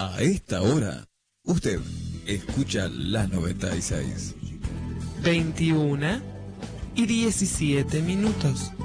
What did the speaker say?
A esta hora, usted escucha la 96. 21:17.